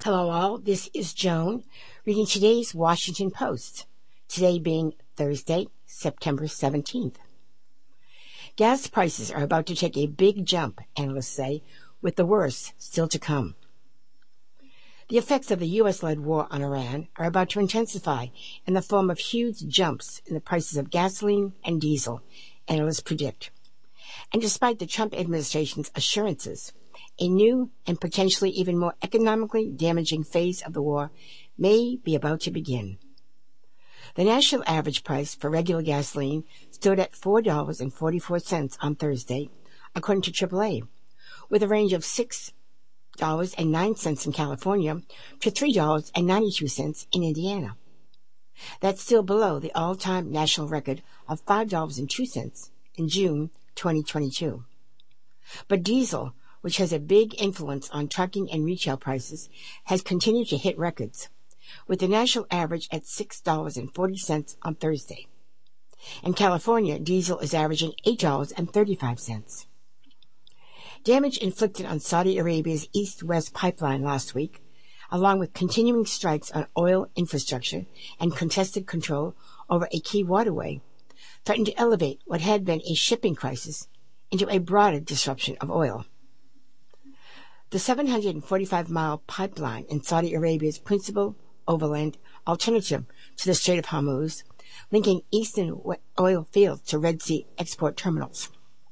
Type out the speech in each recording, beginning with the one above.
Hello, all. This is Joan reading today's Washington Post. Today being Thursday, September 17th. Gas prices are about to take a big jump, analysts say, with the worst still to come. The effects of the U.S.-led war on Iran are about to intensify in the form of huge jumps in the prices of gasoline and diesel, analysts predict. And despite the Trump administration's assurances, a new and potentially even more economically damaging phase of the war may be about to begin. The national average price for regular gasoline stood at $4.44 on Thursday, according to AAA, with a range of $6.09 in California to $3.92 in Indiana. That's still below the all-time national record of $5.02 in June 2022. But diesel, which has a big influence on trucking and retail prices, has continued to hit records, with the national average at $6.40 on Thursday. In California, diesel is averaging $8.35. Damage inflicted on Saudi Arabia's East-West pipeline last week, along with continuing strikes on oil infrastructure and contested control over a key waterway, threatened to elevate what had been a shipping crisis into a broader disruption of oil. The 745-mile pipeline in Saudi Arabia's principal overland alternative to the Strait of Hormuz, linking eastern oil fields to Red Sea export terminals.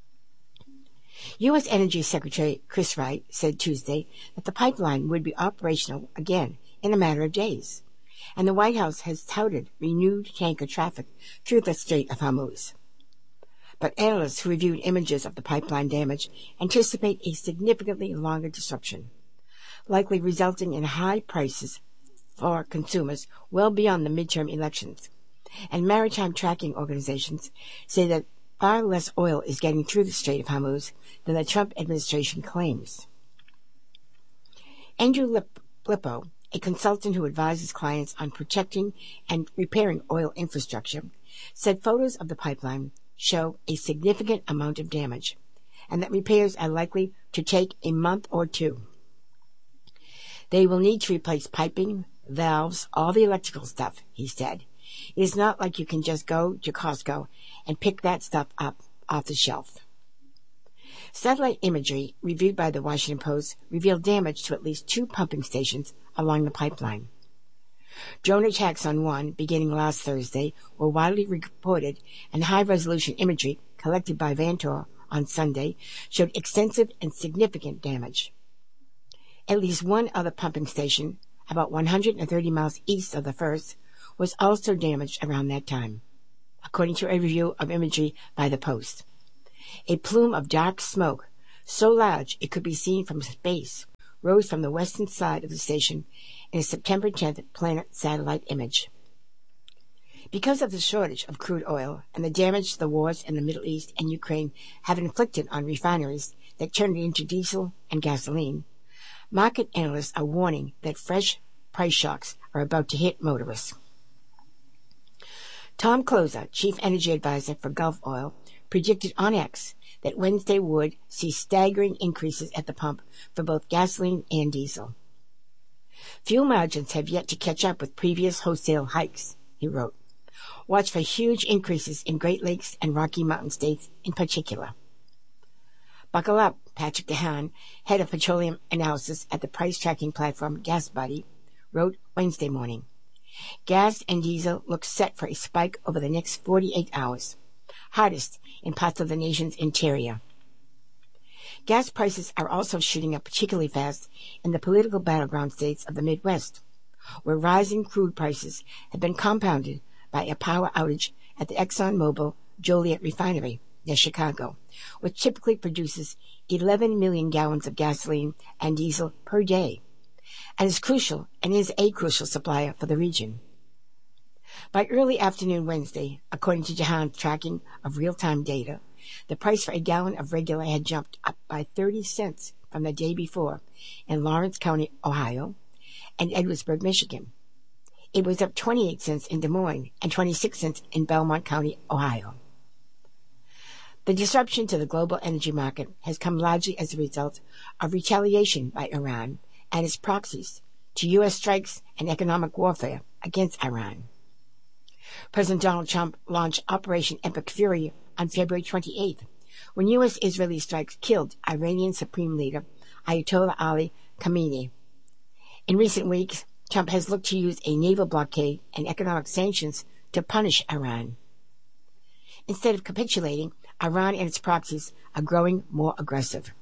U.S. Energy Secretary Chris Wright said Tuesday that the pipeline would be operational again in a matter of days, and the White House has touted renewed tanker traffic through the Strait of Hormuz. But analysts who reviewed images of the pipeline damage anticipate a significantly longer disruption, likely resulting in high prices for consumers well beyond the midterm elections. And maritime tracking organizations say that far less oil is getting through the Strait of Hormuz than the Trump administration claims. Andrew Lippo, a consultant who advises clients on protecting and repairing oil infrastructure, said photos of the pipeline show a significant amount of damage, and that repairs are likely to take a month or two. They will need to replace piping, valves, all the electrical stuff, he said. It is not like you can just go to Costco and pick that stuff up off the shelf. Satellite imagery reviewed by the Washington Post revealed damage to at least 2 pumping stations along the pipeline. Drone attacks on one, beginning last Thursday, were widely reported, and high-resolution imagery collected by Vantor on Sunday showed extensive and significant damage. At least one other pumping station, about 130 miles east of the first, was also damaged around that time, according to a review of imagery by the Post. A plume of dark smoke, so large it could be seen from space, rose from the western side of the station in a September 10th Planet satellite image. Because of the shortage of crude oil and the damage the wars in the Middle East and Ukraine have inflicted on refineries that turn it into diesel and gasoline, market analysts are warning that fresh price shocks are about to hit motorists. Tom Closer, chief energy advisor for Gulf Oil, predicted on X that Wednesday would see staggering increases at the pump for both gasoline and diesel. Fuel margins have yet to catch up with previous wholesale hikes, he wrote. Watch for huge increases in Great Lakes and Rocky Mountain states in particular. Buckle up, Patrick DeHaan, head of petroleum analysis at the price tracking platform GasBuddy, wrote Wednesday morning. Gas and diesel look set for a spike over the next 48 hours, hardest in parts of the nation's interior. Gas prices are also shooting up particularly fast in the political battleground states of the Midwest, where rising crude prices have been compounded by a power outage at the ExxonMobil Joliet refinery near Chicago, which typically produces 11 million gallons of gasoline and diesel per day, and is a crucial supplier for the region. By early afternoon Wednesday, according to DeHaan's tracking of real-time data, the price for a gallon of regular had jumped up by 30 cents from the day before in Lawrence County, Ohio, and Edwardsburg, Michigan. It was up 28 cents in Des Moines and 26 cents in Belmont County, Ohio. The disruption to the global energy market has come largely as a result of retaliation by Iran and its proxies to U.S. strikes and economic warfare against Iran. President Donald Trump launched Operation Epic Fury on February 28th, when U.S. Israeli strikes killed Iranian Supreme Leader Ayatollah Ali Khamenei. In recent weeks, Trump has looked to use a naval blockade and economic sanctions to punish Iran. Instead of capitulating, Iran and its proxies are growing more aggressive.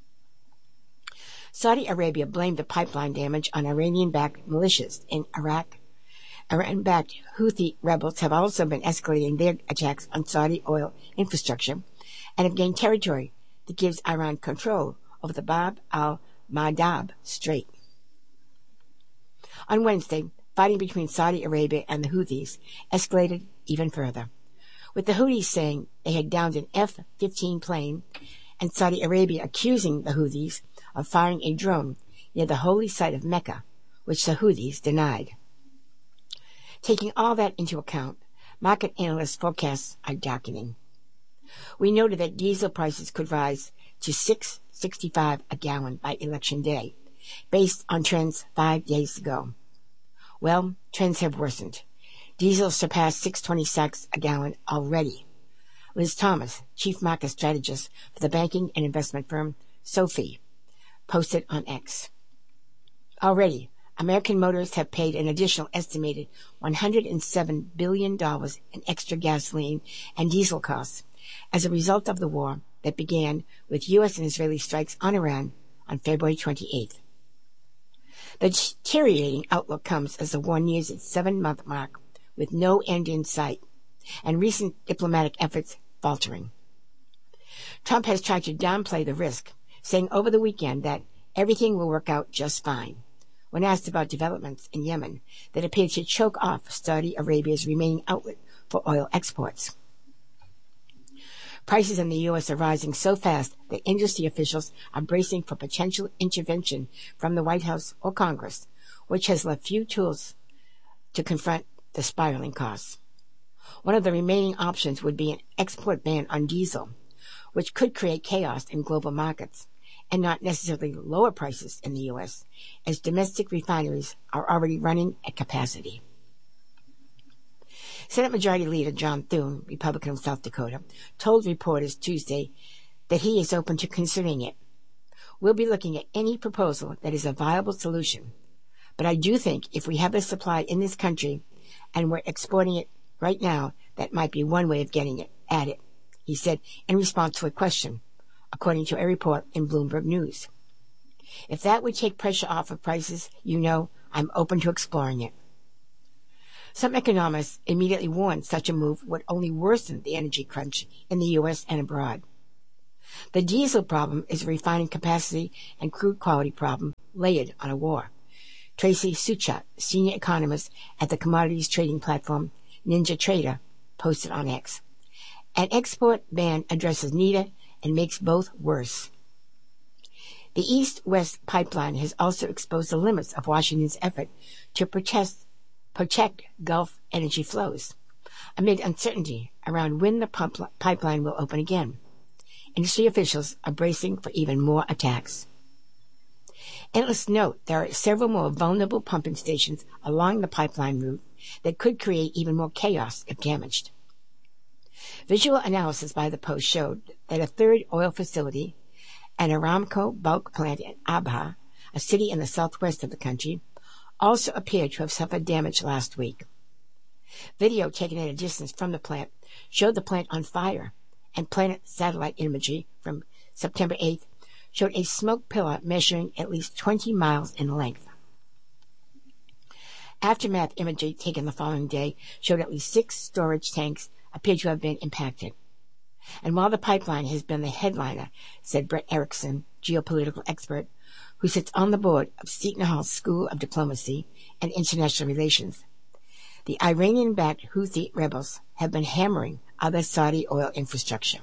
Saudi Arabia blamed the pipeline damage on Iranian-backed militias in Iraq. Iran-backed Houthi rebels have also been escalating their attacks on Saudi oil infrastructure and have gained territory that gives Iran control over the Bab al-Mandab Strait. On Wednesday, fighting between Saudi Arabia and the Houthis escalated even further, with the Houthis saying they had downed an F-15 plane and Saudi Arabia accusing the Houthis of firing a drone near the holy site of Mecca, which the Houthis denied. Taking all that into account, market analysts' forecasts are darkening. We noted that diesel prices could rise to $6.65 a gallon by Election Day, based on trends 5 days ago. Well, trends have worsened. Diesel surpassed $6.26 a gallon already. Liz Thomas, chief market strategist for the banking and investment firm Sophie, posted on X. Already, American motors have paid an additional estimated $107 billion in extra gasoline and diesel costs as a result of the war that began with U.S. and Israeli strikes on Iran on February 28th. The deteriorating outlook comes as the war nears its 7-month mark with no end in sight, and recent diplomatic efforts faltering. Trump has tried to downplay the risk, saying over the weekend that everything will work out just fine, when asked about developments in Yemen that appear to choke off Saudi Arabia's remaining outlet for oil exports. Prices in the U.S. are rising so fast that industry officials are bracing for potential intervention from the White House or Congress, which has left few tools to confront the spiraling costs. One of the remaining options would be an export ban on diesel, which could create chaos in global markets and not necessarily lower prices in the U.S., as domestic refineries are already running at capacity. Senate Majority Leader John Thune, Republican of South Dakota, told reporters Tuesday that he is open to considering it. We'll be looking at any proposal that is a viable solution, but I do think if we have the supply in this country and we're exporting it right now, that might be one way of getting at it, he said in response to a question, according to a report in Bloomberg News. If that would take pressure off of prices, I'm open to exploring it. Some economists immediately warned such a move would only worsen the energy crunch in the U.S. and abroad. The diesel problem is a refining capacity and crude quality problem layered on a war. Tracy Suchat, senior economist at the commodities trading platform Ninja Trader, posted on X. An export ban addresses neither and makes both worse. The East-West pipeline has also exposed the limits of Washington's effort to protect Gulf energy flows, amid uncertainty around when the pipeline will open again. Industry officials are bracing for even more attacks. Analysts note there are several more vulnerable pumping stations along the pipeline route that could create even more chaos if damaged. Visual analysis by the Post showed that a third oil facility, an Aramco bulk plant in Abha, a city in the southwest of the country, also appeared to have suffered damage last week. Video taken at a distance from the plant showed the plant on fire, and Planet satellite imagery from September 8th showed a smoke pillar measuring at least 20 miles in length. Aftermath imagery taken the following day showed at least 6 storage tanks appear to have been impacted. And while the pipeline has been the headliner, said Brett Erickson, geopolitical expert, who sits on the board of Seton Hall School of Diplomacy and International Relations, the Iranian-backed Houthi rebels have been hammering other Saudi oil infrastructure.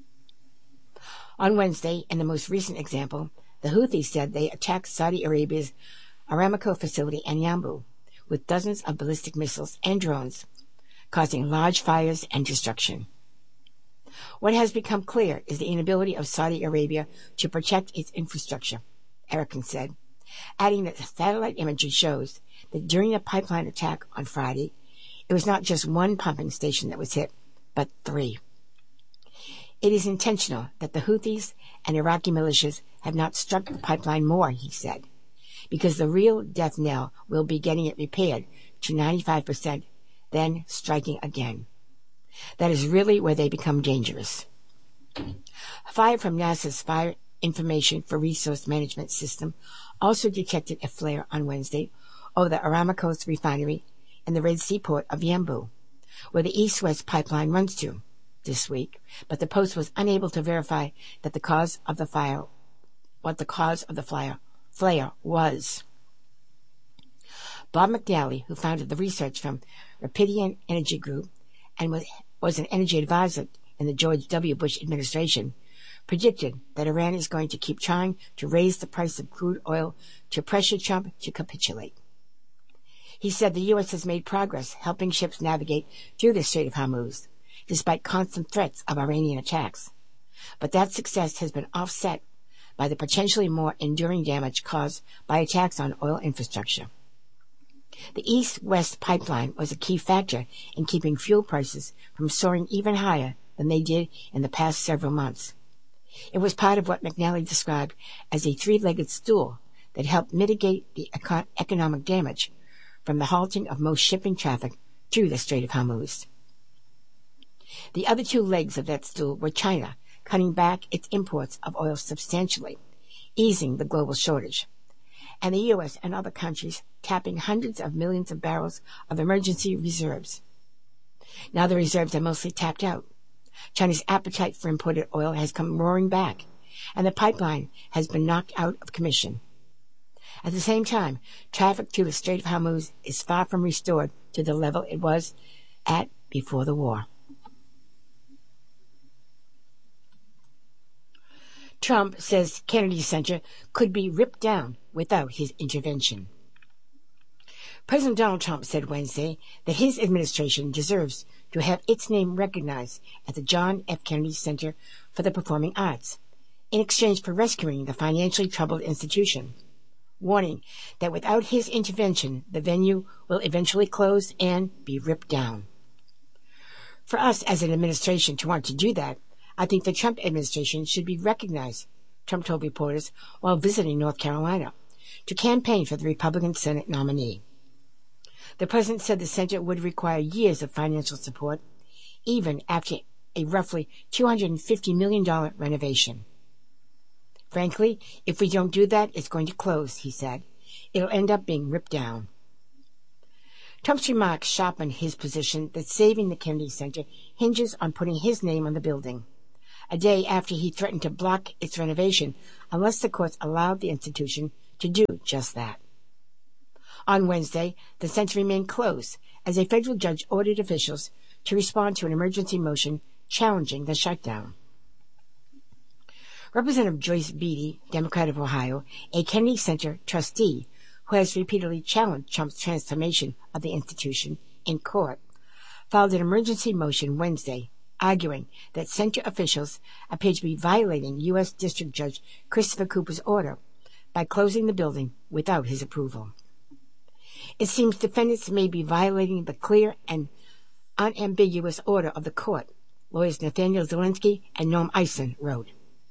On Wednesday, in the most recent example, the Houthis said they attacked Saudi Arabia's Aramco facility in Yanbu with dozens of ballistic missiles and drones, causing large fires and destruction. What has become clear is the inability of Saudi Arabia to protect its infrastructure, Erickson said, adding that the satellite imagery shows that during the pipeline attack on Friday, it was not just one pumping station that was hit, but 3. It is intentional that the Houthis and Iraqi militias have not struck the pipeline more, he said, because the real death knell will be getting it repaired to 95%, then striking again. That is really where they become dangerous. Fire from NASA's Fire Information for Resource Management System also detected a flare on Wednesday over the Aramco's refinery in the Red Sea port of Yanbu, where the east-west pipeline runs to, this week, but the Post was unable to verify that the cause of the flare was. Bob McNally, who founded the research firm Rapidian Energy Group and was an energy advisor in the George W. Bush administration, predicted that Iran is going to keep trying to raise the price of crude oil to pressure Trump to capitulate. He said the U.S. has made progress helping ships navigate through the Strait of Hormuz, despite constant threats of Iranian attacks. But that success has been offset by the potentially more enduring damage caused by attacks on oil infrastructure. The East-West pipeline was a key factor in keeping fuel prices from soaring even higher than they did in the past several months. It was part of what McNally described as a three-legged stool that helped mitigate the economic damage from the halting of most shipping traffic through the Strait of Hormuz. The other two legs of that stool were China cutting back its imports of oil substantially, easing the global shortage, and the U.S. and other countries tapping hundreds of millions of barrels of emergency reserves. Now the reserves are mostly tapped out. China's appetite for imported oil has come roaring back, and the pipeline has been knocked out of commission. At the same time, traffic through the Strait of Hormuz is far from restored to the level it was at before the war. Trump says Kennedy Center could be ripped down without his intervention. President Donald Trump said Wednesday that his administration deserves to have its name recognized at the John F. Kennedy Center for the Performing Arts, in exchange for rescuing the financially troubled institution, warning that without his intervention, the venue will eventually close and be ripped down. For us as an administration to want to do that, I think the Trump administration should be recognized, Trump told reporters while visiting North Carolina, to campaign for the Republican Senate nominee. The president said the center would require years of financial support, even after a roughly $250 million renovation. Frankly, if we don't do that, it's going to close, he said. It'll end up being ripped down. Trump's remarks sharpened his position that saving the Kennedy Center hinges on putting his name on the building, a day after he threatened to block its renovation unless the courts allowed the institution to do just that. On Wednesday, the center remained closed as a federal judge ordered officials to respond to an emergency motion challenging the shutdown. Representative Joyce Beatty, Democrat of Ohio, a Kennedy Center trustee who has repeatedly challenged Trump's transformation of the institution in court, filed an emergency motion Wednesday, arguing that center officials appear to be violating U.S. District Judge Christopher Cooper's order by closing the building without his approval. It seems defendants may be violating the clear and unambiguous order of the court, lawyers Nathaniel Zelinsky and Noam Eisen wrote.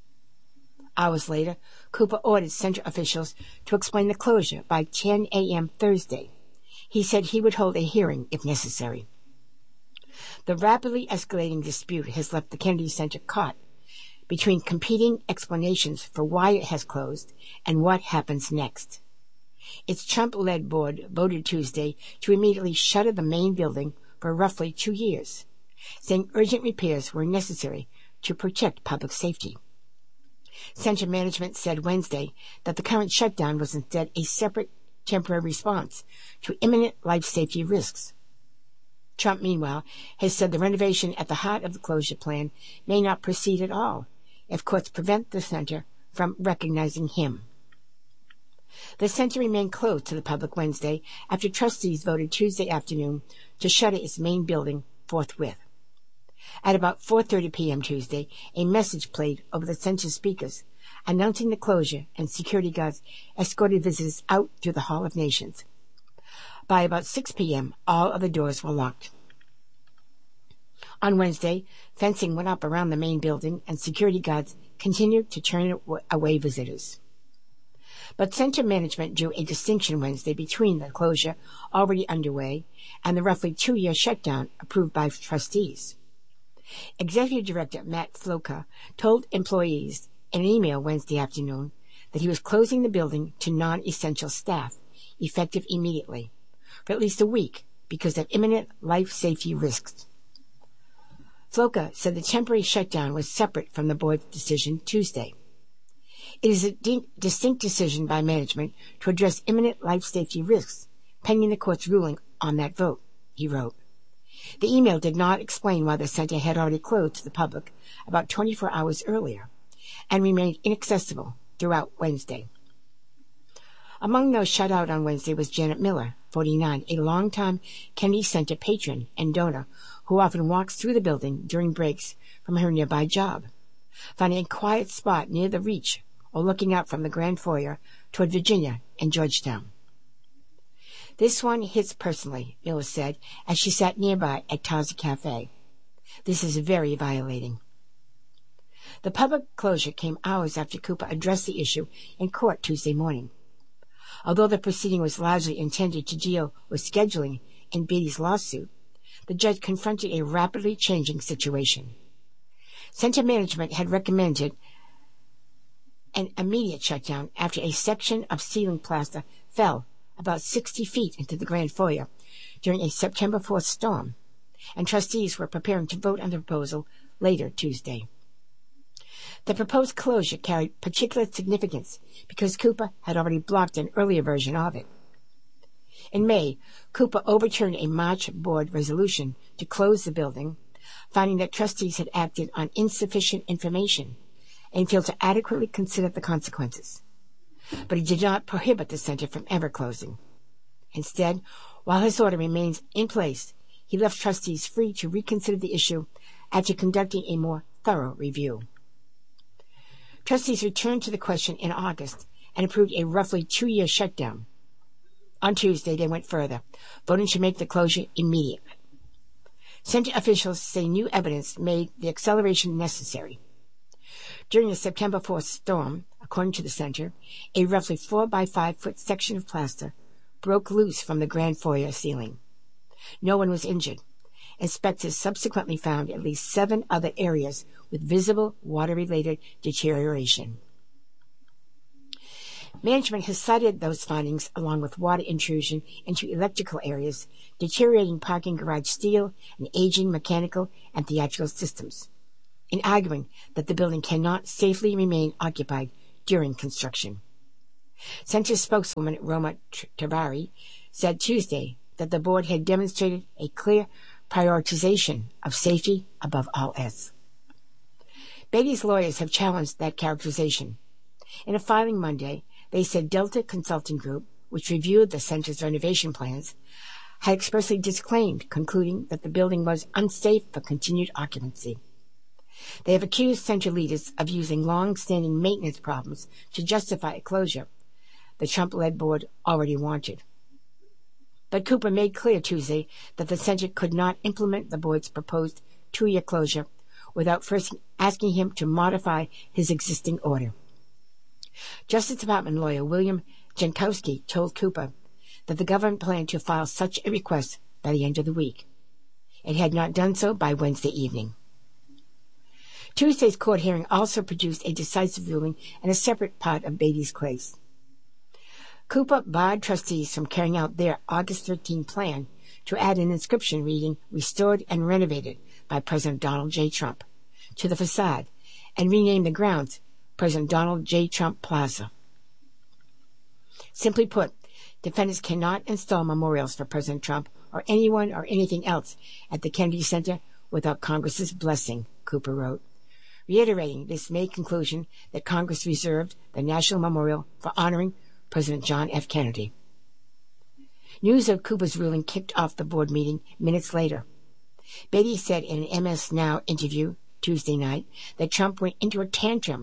Hours later, Cooper ordered center officials to explain the closure by 10 a.m. Thursday. He said he would hold a hearing if necessary. The rapidly escalating dispute has left the Kennedy Center caught between competing explanations for why it has closed and what happens next. Its Trump-led board voted Tuesday to immediately shutter the main building for roughly 2 years, saying urgent repairs were necessary to protect public safety. Center management said Wednesday that the current shutdown was instead a separate temporary response to imminent life safety risks. Trump, meanwhile, has said the renovation at the heart of the closure plan may not proceed at all if courts prevent the center from recognizing him. The center remained closed to the public Wednesday after trustees voted Tuesday afternoon to shutter its main building forthwith. At about 4:30 p.m. Tuesday, a message played over the center speakers announcing the closure, and security guards escorted visitors out through the Hall of Nations. By about 6 p.m., all of the doors were locked. On Wednesday, fencing went up around the main building, and security guards continued to turn away visitors. But center management drew a distinction Wednesday between the closure already underway and the roughly 2-year shutdown approved by trustees. Executive Director Matt Floka told employees in an email Wednesday afternoon that he was closing the building to non-essential staff, effective immediately, for at least a week because of imminent life safety risks. Floka said the temporary shutdown was separate from the board's decision Tuesday. It is a distinct decision by management to address imminent life safety risks, pending the court's ruling on that vote, he wrote. The email did not explain why the center had already closed to the public about 24 hours earlier and remained inaccessible throughout Wednesday. Among those shut out on Wednesday was Janet Miller, 49, a longtime Kennedy Center patron and donor who often walks through the building during breaks from her nearby job, finding a quiet spot near the reach or looking out from the grand foyer toward Virginia and Georgetown. This one hits personally, Miller said, as she sat nearby at Taza Cafe. This is very violating. The public closure came hours after Cooper addressed the issue in court Tuesday morning. Although the proceeding was largely intended to deal with scheduling in Beatty's lawsuit, the judge confronted a rapidly changing situation. Center management had recommended an immediate shutdown after a section of ceiling plaster fell about 60 feet into the grand foyer during a September 4th storm, and trustees were preparing to vote on the proposal later Tuesday. The proposed closure carried particular significance because Cooper had already blocked an earlier version of it. In May, Cooper overturned a March board resolution to close the building, finding that trustees had acted on insufficient information and failed to adequately consider the consequences. But he did not prohibit the center from ever closing. Instead, while his order remains in place, he left trustees free to reconsider the issue after conducting a more thorough review. Trustees returned to the question in August and approved a roughly 2-year shutdown. On Tuesday, they went further, voting to make the closure immediate. Center officials say new evidence made the acceleration necessary. During the September 4th storm, according to the center, a roughly 4 by 5 foot section of plaster broke loose from the grand foyer ceiling. No one was injured. Inspectors subsequently found at least 7 other areas with visible water-related deterioration. Management has cited those findings along with water intrusion into electrical areas, deteriorating parking garage steel, and aging mechanical and theatrical systems, in arguing that the building cannot safely remain occupied during construction. Center spokeswoman Roma Tabari said Tuesday that the board had demonstrated a clear prioritization of safety above all else. Beatty's lawyers have challenged that characterization. In a filing Monday, they said Delta Consulting Group, which reviewed the center's renovation plans, had expressly disclaimed, concluding that the building was unsafe for continued occupancy. They have accused center leaders of using long-standing maintenance problems to justify a closure the Trump-led board already wanted. But Cooper made clear Tuesday that the center could not implement the board's proposed 2-year closure without first asking him to modify his existing order. Justice Department lawyer William Jankowski told Cooper that the government planned to file such a request by the end of the week. It had not done so by Wednesday evening. Tuesday's court hearing also produced a decisive ruling in a separate part of Beatty's case. Cooper barred trustees from carrying out their August 13 plan to add an inscription reading "Restored and Renovated by President Donald J. Trump" to the facade and rename the grounds President Donald J. Trump Plaza. Simply put, defendants cannot install memorials for President Trump or anyone or anything else at the Kennedy Center without Congress's blessing, Cooper wrote, reiterating this May conclusion that Congress reserved the National Memorial for honoring President John F. Kennedy. News of Cooper's ruling kicked off the board meeting minutes later. Beatty said in an MS Now interview Tuesday night that Trump went into a tantrum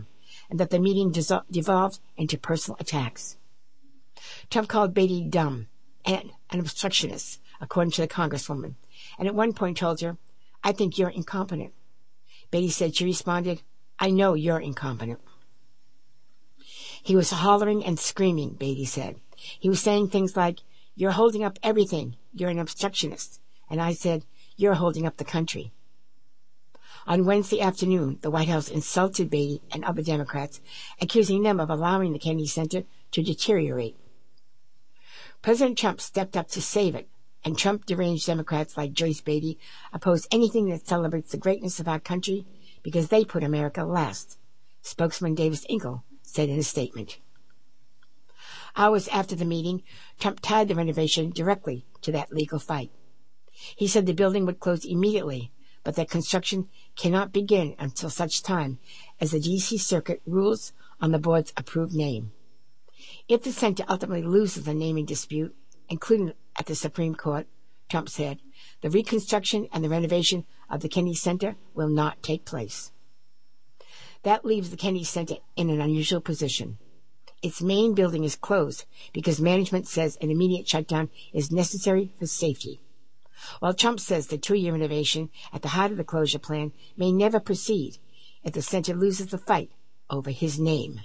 and that the meeting devolved into personal attacks. Trump called Beatty dumb and an obstructionist, according to the Congresswoman, and at one point told her, "I think you're incompetent." Beatty said she responded, "I know you're incompetent." He was hollering and screaming, Beatty said. He was saying things like, "You're holding up everything. You're an obstructionist." And I said, "You're holding up the country." On Wednesday afternoon, the White House insulted Beatty and other Democrats, accusing them of allowing the Kennedy Center to deteriorate. President Trump stepped up to save it, and Trump-deranged Democrats like Joyce Beatty oppose anything that celebrates the greatness of our country because they put America last, spokesman Davis Ingle said in a statement. Hours after the meeting, Trump tied the renovation directly to that legal fight. He said the building would close immediately, but that construction cannot begin until such time as the D.C. Circuit rules on the board's approved name. If the center ultimately loses the naming dispute, including at the Supreme Court, Trump said, the reconstruction and the renovation of the Kennedy Center will not take place. That leaves the Kennedy Center in an unusual position. Its main building is closed because management says an immediate shutdown is necessary for safety, while Trump says the 2-year renovation at the heart of the closure plan may never proceed if the center loses the fight over his name.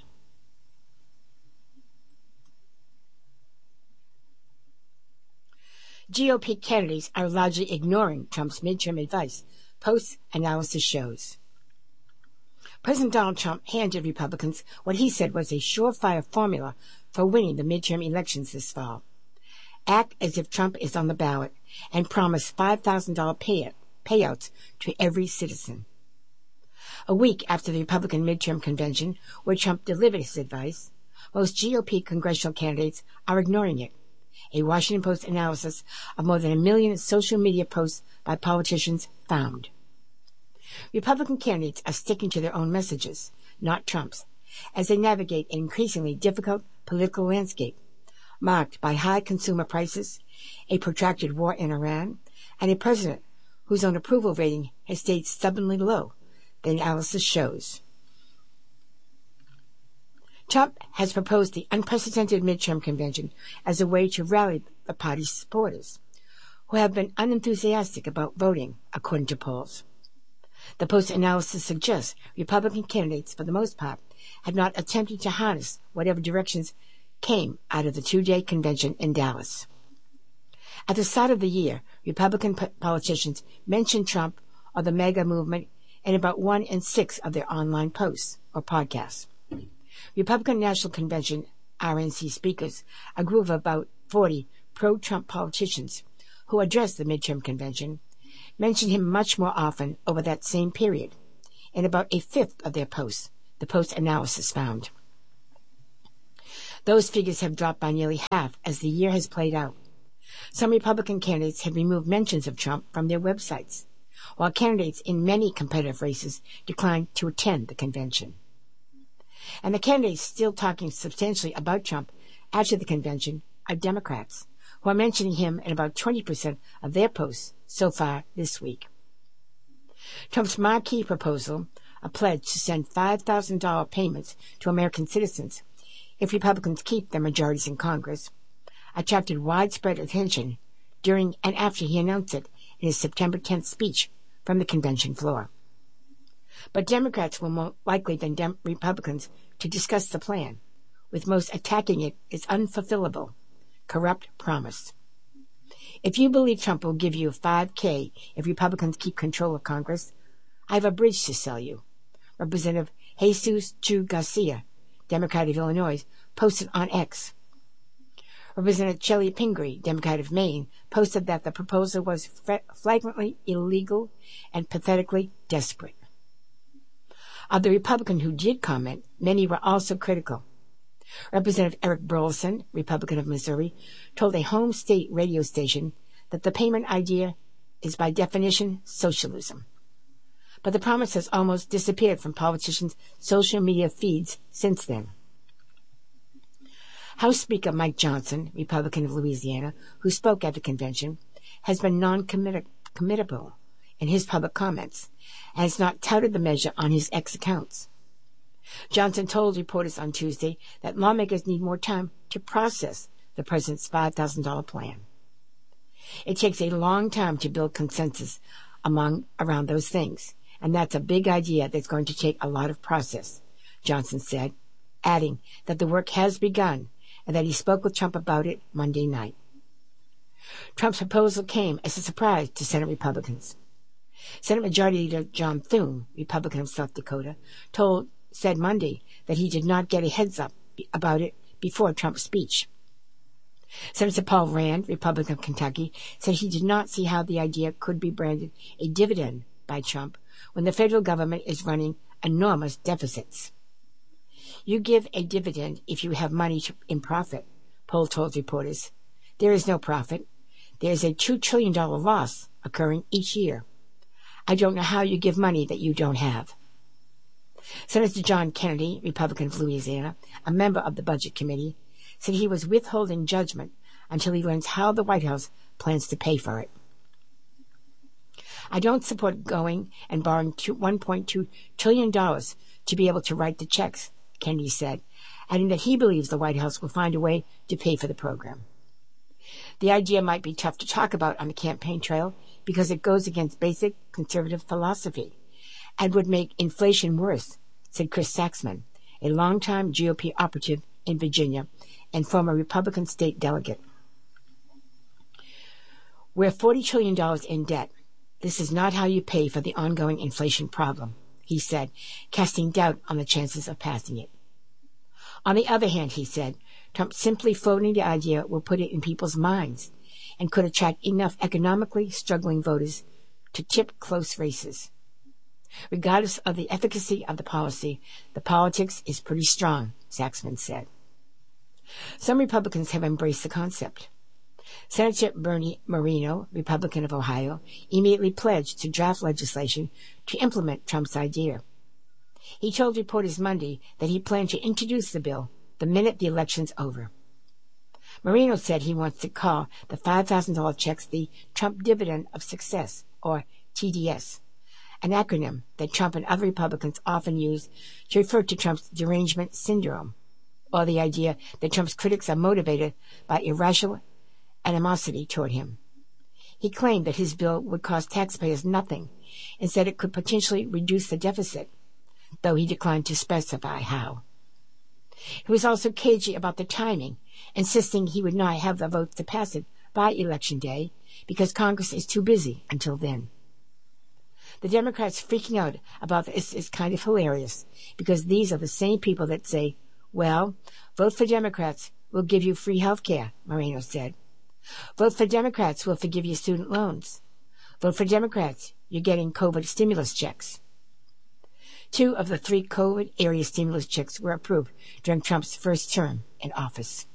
GOP candidates are largely ignoring Trump's midterm advice, post-analysis shows. President Donald Trump handed Republicans what he said was a surefire formula for winning the midterm elections this fall. Act as if Trump is on the ballot and promise $5,000 payouts to every citizen. A week after the Republican midterm convention, where Trump delivered his advice, most GOP congressional candidates are ignoring it. A Washington Post analysis of more than 1 million social media posts by politicians found. Republican candidates are sticking to their own messages, not Trump's, as they navigate an increasingly difficult political landscape, marked by high consumer prices, a protracted war in Iran, and a president whose own approval rating has stayed stubbornly low, the analysis shows. Trump has proposed the unprecedented midterm convention as a way to rally the party's supporters, who have been unenthusiastic about voting, according to polls. The Post analysis suggests Republican candidates, for the most part, have not attempted to harness whatever directions came out of the 2-day convention in Dallas. At the start of the year, Republican politicians mentioned Trump or the MAGA movement in about 1 in 6 of their online posts or podcasts. Republican National Convention, RNC speakers, a group of about 40 pro-Trump politicians who addressed the midterm convention, mentioned him much more often over that same period, in about a fifth of their posts, the Post analysis found. Those figures have dropped by nearly half as the year has played out. Some Republican candidates have removed mentions of Trump from their websites, while candidates in many competitive races declined to attend the convention. And the candidates still talking substantially about Trump after the convention are Democrats, who are mentioning him in about 20% of their posts so far this week. Trump's marquee proposal, a pledge to send $5,000 payments to American citizens if Republicans keep their majorities in Congress, attracted widespread attention during and after he announced it in his September 10th speech from the convention floor. But Democrats were more likely than Republicans to discuss the plan, with most attacking it as unfulfillable, corrupt promise. If you believe Trump will give you $5,000 if Republicans keep control of Congress, I have a bridge to sell you. Representative Jesus Chu Garcia, Democrat of Illinois, posted on X. Representative Chellie Pingree, Democrat of Maine, posted that the proposal was flagrantly illegal and pathetically desperate. Of the Republicans who did comment, many were also critical. Representative Eric Burlison, Republican of Missouri, told a home state radio station that the payment idea is by definition socialism. But the promise has almost disappeared from politicians' social media feeds since then. House Speaker Mike Johnson, Republican of Louisiana, who spoke at the convention, has been non-committable in his public comments and has not touted the measure on his X accounts. Johnson told reporters on Tuesday that lawmakers need more time to process the president's $5,000 plan. It takes a long time to build consensus around those things, and that's a big idea that's going to take a lot of process, Johnson said, adding that the work has begun and that he spoke with Trump about it Monday night. Trump's proposal came as a surprise to Senate Republicans. Senate Majority Leader John Thune, Republican of South Dakota, said Monday that he did not get a heads up about it before Trump's speech. Senator Paul Rand, Republican of Kentucky, said he did not see how the idea could be branded a dividend by Trump when the federal government is running enormous deficits. You give a dividend if you have money in profit, Paul told reporters. There is no profit. There is a $2 trillion loss occurring each year. I don't know how you give money that you don't have. Senator John Kennedy, Republican of Louisiana, a member of the Budget Committee, said he was withholding judgment until he learns how the White House plans to pay for it. I don't support going and borrowing $1.2 trillion to be able to write the checks, Kennedy said, adding that he believes the White House will find a way to pay for the program. The idea might be tough to talk about on the campaign trail because it goes against basic conservative philosophy and would make inflation worse, said Chris Saxman, a longtime GOP operative in Virginia and former Republican state delegate. We're $40 trillion in debt. This is not how you pay for the ongoing inflation problem, he said, casting doubt on the chances of passing it. On the other hand, he said, Trump simply floating the idea will put it in people's minds and could attract enough economically struggling voters to tip close races. Regardless of the efficacy of the policy, the politics is pretty strong, Saxman said. Some Republicans have embraced the concept. Senator Bernie Moreno, Republican of Ohio, immediately pledged to draft legislation to implement Trump's idea. He told reporters Monday that he planned to introduce the bill the minute the election's over. Moreno said he wants to call the $5,000 checks the Trump Dividend of Success, or TDS, an acronym that Trump and other Republicans often use to refer to Trump's derangement syndrome, or the idea that Trump's critics are motivated by irrational animosity toward him. He claimed that his bill would cost taxpayers nothing and said it could potentially reduce the deficit, though he declined to specify how. He was also cagey about the timing, insisting he would not have the votes to pass it by Election Day because Congress is too busy until then. The Democrats freaking out about this is kind of hilarious because these are the same people that say, well, vote for Democrats, we'll give you free health care, Moreno said. Vote for Democrats, we'll forgive you student loans. Vote for Democrats, you're getting COVID stimulus checks. 2 of the 3 COVID-area stimulus checks were approved during Trump's first term in office.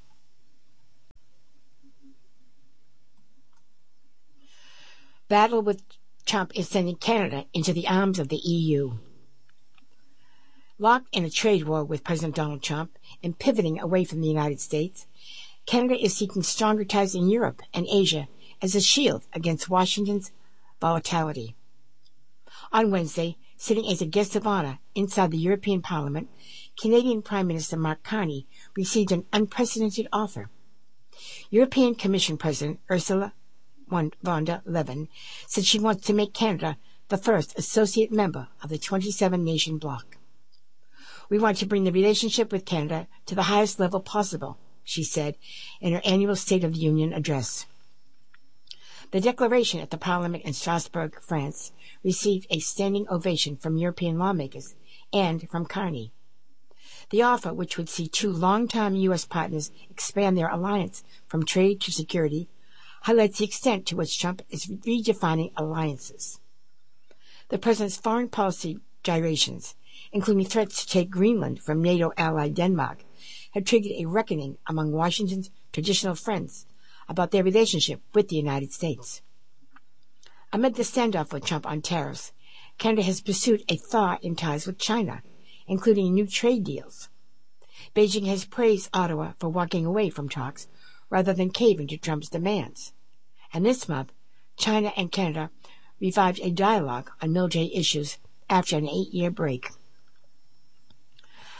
Battle with Trump is sending Canada into the arms of the EU. Locked in a trade war with President Donald Trump and pivoting away from the United States, Canada is seeking stronger ties in Europe and Asia as a shield against Washington's volatility. On Wednesday, sitting as a guest of honor inside the European Parliament, Canadian Prime Minister Mark Carney received an unprecedented offer. European Commission President Ursula von der Leyen said she wants to make Canada the first associate member of the 27-nation bloc. We want to bring the relationship with Canada to the highest level possible, she said in her annual State of the Union address. The declaration at the Parliament in Strasbourg, France, received a standing ovation from European lawmakers and from Carney. The offer, which would see 2 longtime U.S. partners expand their alliance from trade to security, highlights the extent to which Trump is redefining alliances. The president's foreign policy gyrations, including threats to take Greenland from NATO ally Denmark, had triggered a reckoning among Washington's traditional friends about their relationship with the United States. Amid the standoff with Trump on tariffs, Canada has pursued a thaw in ties with China, including new trade deals. Beijing has praised Ottawa for walking away from talks rather than caving to Trump's demands. And this month, China and Canada revived a dialogue on military issues after an 8-year break.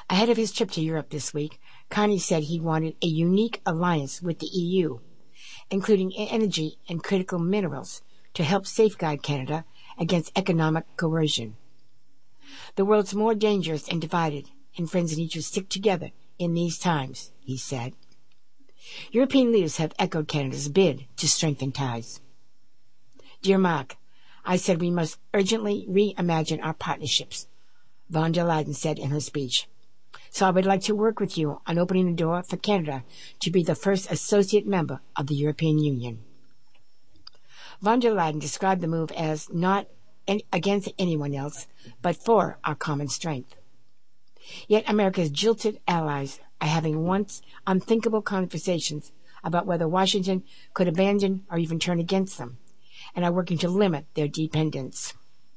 Ahead of his trip to Europe this week, Carney said he wanted a unique alliance with the EU, including energy and critical minerals, to help safeguard Canada against economic coercion. The world's more dangerous and divided, and friends need to stick together in these times, he said. European leaders have echoed Canada's bid to strengthen ties. Dear Mark, I said we must urgently reimagine our partnerships, von der Leyen said in her speech. So I would like to work with you on opening the door for Canada to be the first associate member of the European Union. Von der Leyen described the move as not against anyone else, but for our common strength. Yet America's jilted allies are having once unthinkable conversations about whether Washington could abandon or even turn against them, and are working to limit their dependence.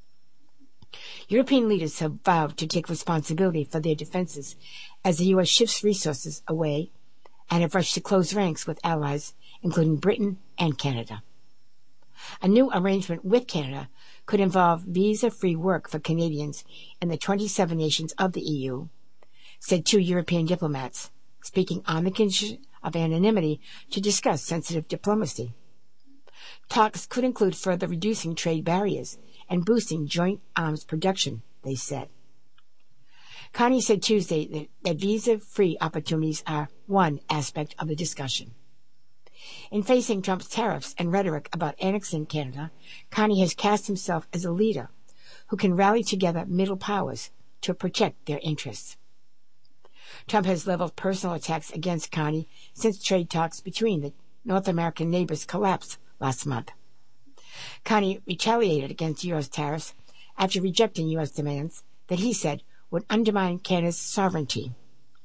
European leaders have vowed to take responsibility for their defenses as the U.S. shifts resources away and have rushed to close ranks with allies, including Britain and Canada. A new arrangement with Canada could involve visa-free work for Canadians in the 27 nations of the EU, said two European diplomats, speaking on the condition of anonymity to discuss sensitive diplomacy. Talks could include further reducing trade barriers and boosting joint arms production, they said. Carney said Tuesday that visa-free opportunities are one aspect of the discussion. In facing Trump's tariffs and rhetoric about annexing Canada, Carney has cast himself as a leader who can rally together middle powers to protect their interests. Trump has leveled personal attacks against Carney since trade talks between the North American neighbors collapsed last month. Carney retaliated against U.S. tariffs after rejecting U.S. demands that he said would undermine Canada's sovereignty.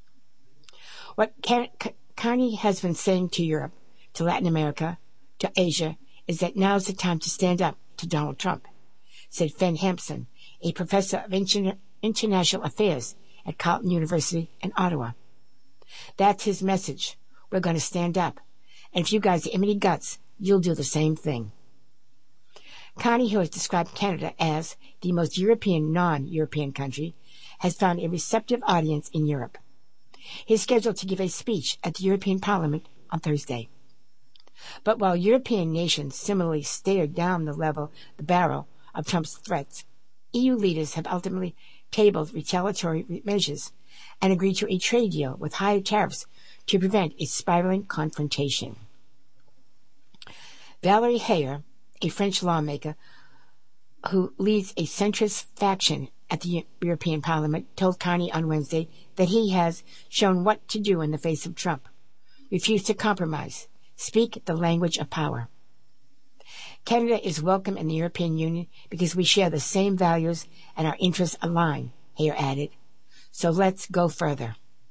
What Carney has been saying to Europe, to Latin America, to Asia, is that now's the time to stand up to Donald Trump, said Fen Hampson, a professor of international affairs at Carleton University in Ottawa. That's his message. We're going to stand up. And if you guys have any guts, you'll do the same thing. Carney, who has described Canada as the most European non-European country, has found a receptive audience in Europe. He is scheduled to give a speech at the European Parliament on Thursday. But while European nations similarly stared down the barrel of Trump's threats, EU leaders have ultimately tabled retaliatory measures and agreed to a trade deal with higher tariffs to prevent a spiraling confrontation. Valérie Hayer, a French lawmaker who leads a centrist faction at the European Parliament, told Carney on Wednesday that he has shown what to do in the face of Trump. Refuse to compromise. Speak the language of power. Canada is welcome in the European Union because we share the same values and our interests align, Hayer added. So let's go further.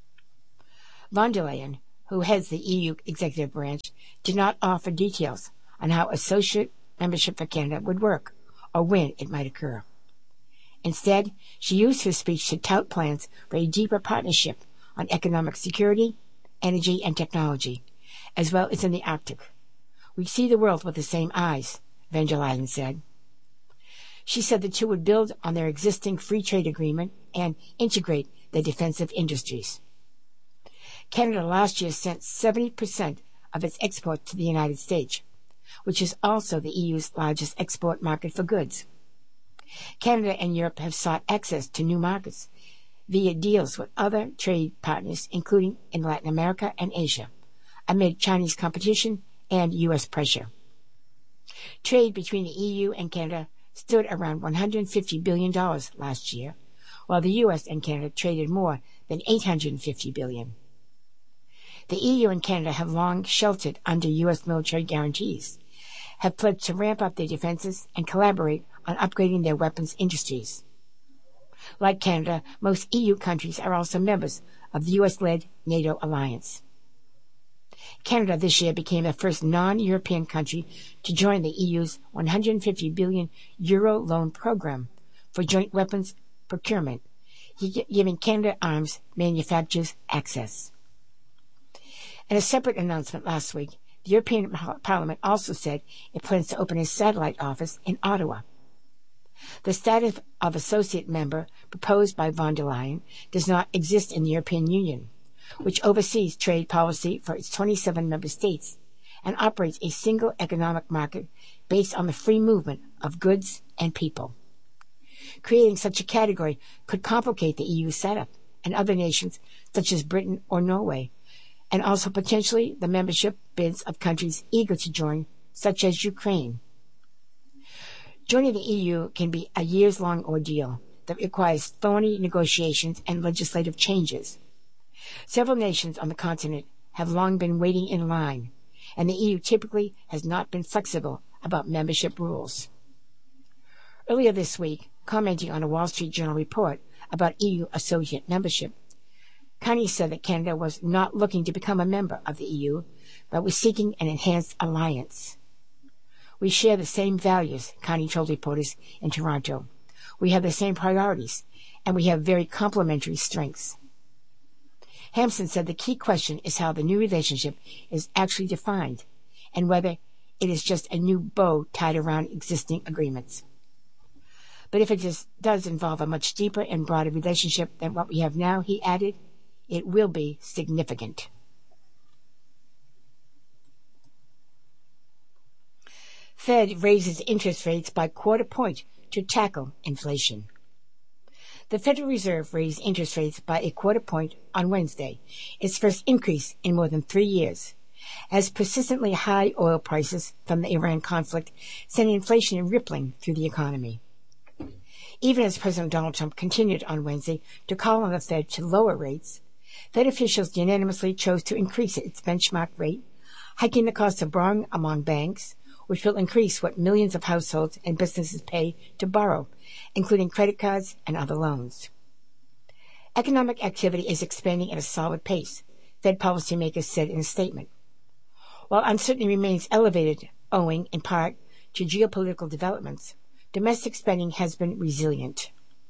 Von der Leyen, who heads the EU executive branch, did not offer details on how associate membership for Canada would work or when it might occur. Instead, she used her speech to tout plans for a deeper partnership on economic security, energy, and technology, as well as in the Arctic. We see the world with the same eyes, von der Leyen said. She said the two would build on their existing free trade agreement and integrate their defensive industries. Canada last year sent 70% of its exports to the United States, which is also the EU's largest export market for goods. Canada and Europe have sought access to new markets via deals with other trade partners, including in Latin America and Asia, amid Chinese competition and U.S. pressure. Trade between the EU and Canada stood around $150 billion last year, while the U.S. and Canada traded more than $850 billion. The EU and Canada have long sheltered under U.S. military guarantees, have pledged to ramp up their defenses and collaborate on upgrading their weapons industries. Like Canada, most EU countries are also members of the U.S.-led NATO alliance. Canada this year became the first non-European country to join the EU's €150 billion loan program for joint weapons procurement, giving Canada Arms manufacturers access. In a separate announcement last week, the European Parliament also said it plans to open a satellite office in Ottawa. The status of associate member proposed by von der Leyen does not exist in the European Union, which oversees trade policy for its 27 member states and operates a single economic market based on the free movement of goods and people. Creating such a category could complicate the EU setup and other nations such as Britain or Norway, and also potentially the membership bids of countries eager to join, such as Ukraine. Joining the EU can be a years-long ordeal that requires thorny negotiations and legislative changes. Several nations on the continent have long been waiting in line, and the EU typically has not been flexible about membership rules. Earlier this week, commenting on a Wall Street Journal report about EU associate membership, Carney said that Canada was not looking to become a member of the EU, but was seeking an enhanced alliance. We share the same values, Carney told reporters in Toronto. We have the same priorities, and we have very complementary strengths. Hampson said the key question is how the new relationship is actually defined, and whether it is just a new bow tied around existing agreements. But if it does involve a much deeper and broader relationship than what we have now, he added, it will be significant. Fed raises interest rates by quarter point to tackle inflation. The Federal Reserve raised interest rates by a quarter point on Wednesday, its first increase in more than 3 years, as persistently high oil prices from the Iran conflict sent inflation rippling through the economy. Even as President Donald Trump continued on Wednesday to call on the Fed to lower rates, Fed officials unanimously chose to increase its benchmark rate, hiking the cost of borrowing among banks, which will increase what millions of households and businesses pay to borrow, including credit cards and other loans. Economic activity is expanding at a solid pace, Fed policymakers said in a statement. While uncertainty remains elevated owing, in part, to geopolitical developments, domestic spending has been resilient.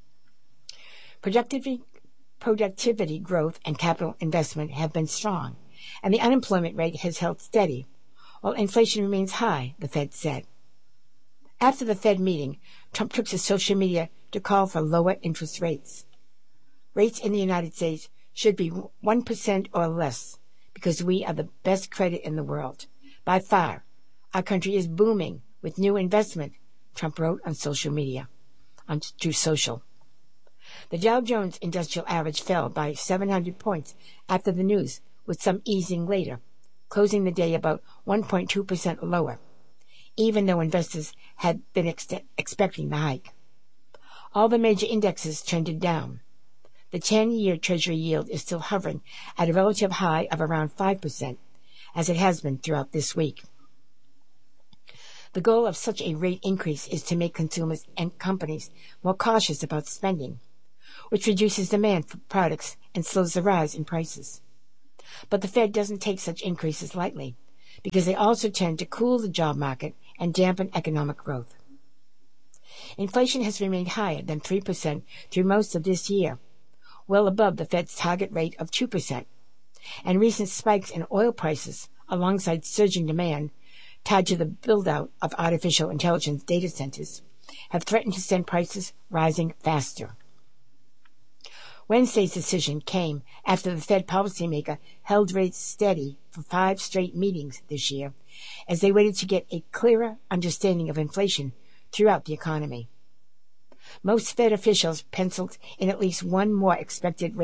Productivity growth and capital investment have been strong, and the unemployment rate has held steady, while inflation remains high, the Fed said. After the Fed meeting, Trump took to social media to call for lower interest rates. Rates in the United States should be 1% or less, because we are the best credit in the world. By far, our country is booming with new investment, Trump wrote on social media, on Truth Social. The Dow Jones Industrial Average fell by 700 points after the news, with some easing later, closing the day about 1.2% lower, even though investors had been expecting the hike. All the major indexes trended down. The 10-year Treasury yield is still hovering at a relative high of around 5%, as it has been throughout this week. The goal of such a rate increase is to make consumers and companies more cautious about spending, which reduces demand for products and slows the rise in prices. But the Fed doesn't take such increases lightly, because they also tend to cool the job market and dampen economic growth. Inflation has remained higher than 3% through most of this year, well above the Fed's target rate of 2%, and recent spikes in oil prices, alongside surging demand tied to the build-out of artificial intelligence data centers, have threatened to send prices rising faster. Wednesday's decision came after the Fed policymaker held rates steady for 5 straight meetings this year, as they waited to get a clearer understanding of inflation throughout the economy. Most Fed officials penciled in at least one more expected rate